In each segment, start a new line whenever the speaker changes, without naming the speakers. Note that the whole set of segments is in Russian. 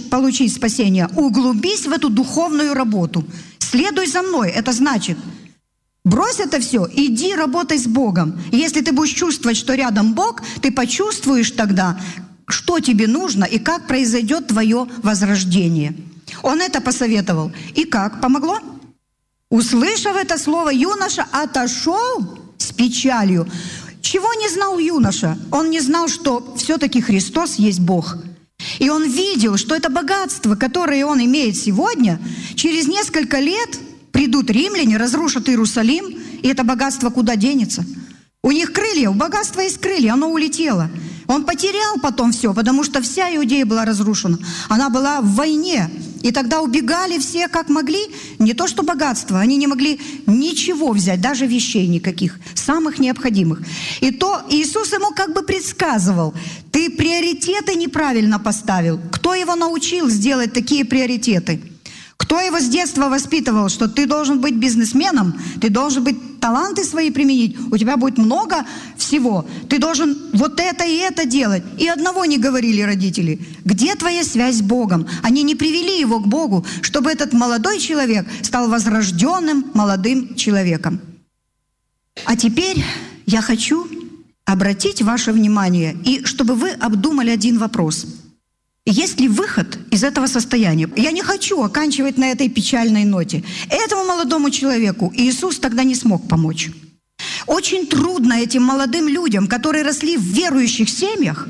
получить спасение, углубись в эту духовную работу. Следуй за мной. Это значит, брось это все, иди работай с Богом. Если ты будешь чувствовать, что рядом Бог, ты почувствуешь тогда, что тебе нужно и как произойдет твое возрождение. Он это посоветовал. И как? Помогло? Услышав это слово, юноша отошел с печалью. Чего не знал юноша? Он не знал, что все-таки Христос есть Бог. И он видел, что это богатство, которое он имеет сегодня, через несколько лет придут римляне, разрушат Иерусалим, и это богатство куда денется? У них крылья, у богатства есть крылья, оно улетело. Он потерял потом все, потому что вся Иудея была разрушена. Она была в войне. И тогда убегали все как могли. Не то что богатство, они не могли ничего взять, даже вещей никаких, самых необходимых. И то Иисус ему как бы предсказывал: ты приоритеты неправильно поставил. Кто его научил сделать такие приоритеты? Кто его с детства воспитывал, что ты должен быть бизнесменом, ты должен быть таланты свои применить, у тебя будет много всего, ты должен вот это и это делать. И одного не говорили родители: где твоя связь с Богом? Они не привели его к Богу, чтобы этот молодой человек стал возрожденным молодым человеком. А теперь я хочу обратить ваше внимание, и чтобы вы обдумали один вопрос. Есть ли выход из этого состояния? Я не хочу оканчивать на этой печальной ноте. Этому молодому человеку Иисус тогда не смог помочь. Очень трудно этим молодым людям, которые росли в верующих семьях,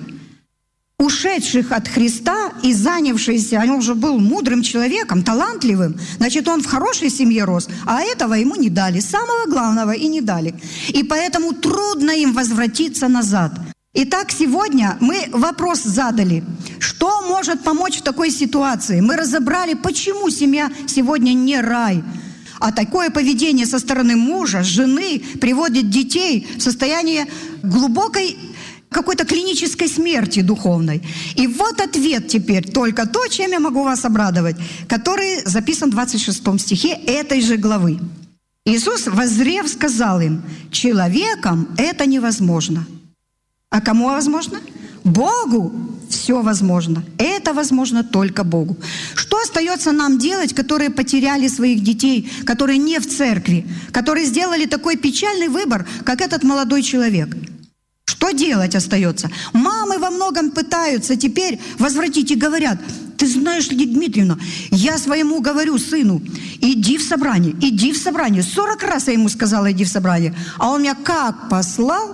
ушедших от Христа и занявшийся, он уже был мудрым человеком, талантливым, значит, он в хорошей семье рос, а этого ему не дали, самого главного и не дали. И поэтому трудно им возвратиться назад. Итак, сегодня мы вопрос задали: что может помочь в такой ситуации? Мы разобрали, почему семья сегодня не рай. А такое поведение со стороны мужа, жены приводит детей в состояние глубокой какой-то клинической смерти духовной. И вот ответ теперь, только то, чем я могу вас обрадовать, который записан в 26 стихе этой же главы. Иисус, воззрев, сказал им: человеком это невозможно. А кому возможно? Богу все возможно. Это возможно только Богу. Что остается нам делать, которые потеряли своих детей, которые не в церкви, которые сделали такой печальный выбор, как этот молодой человек? Что делать остается? Мамы во многом пытаются теперь возвратить и говорят: ты знаешь, Лидия Дмитриевна, я своему говорю сыну: иди в собрание, иди в собрание. 40 раз я ему сказала: иди в собрание. А он меня как послал?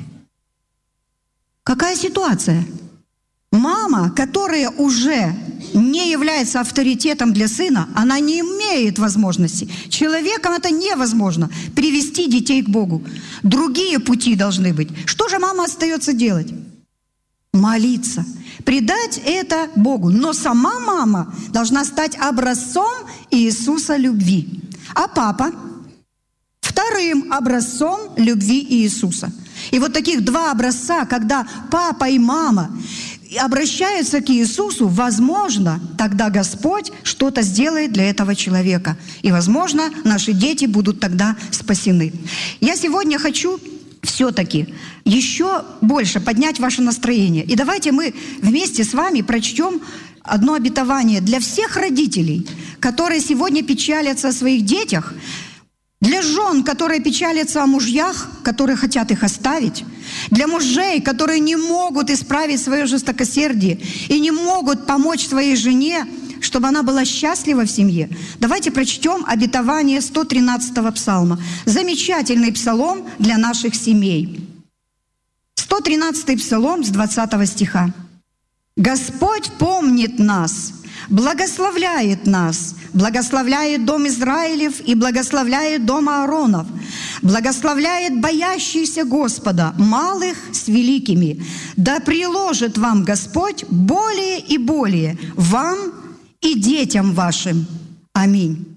Какая ситуация? Мама, которая уже не является авторитетом для сына, она не имеет возможности. Человеком это невозможно привести детей к Богу. Другие пути должны быть. Что же мама остается делать? Молиться. Предать это Богу. Но сама мама должна стать образцом Иисуса любви. А папа вторым образцом любви Иисуса. И вот таких два образца, когда папа и мама обращаются к Иисусу, возможно, тогда Господь что-то сделает для этого человека. И, возможно, наши дети будут тогда спасены. Я сегодня хочу все-таки еще больше поднять ваше настроение. И давайте мы вместе с вами прочтем одно обетование для всех родителей, которые сегодня печалятся о своих детях, для жен, которые печалятся о мужьях, которые хотят их оставить, для мужей, которые не могут исправить свое жестокосердие и не могут помочь своей жене, чтобы она была счастлива в семье. Давайте прочтем обетование 113-го псалма. Замечательный псалом для наших семей. 113-й псалом с 20 стиха. «Господь помнит нас, благословляет нас, благословляет дом Израилев и благословляет дом Ааронов, благословляет боящихся Господа, малых с великими. Да приложит вам Господь более и более, вам и детям вашим. Аминь».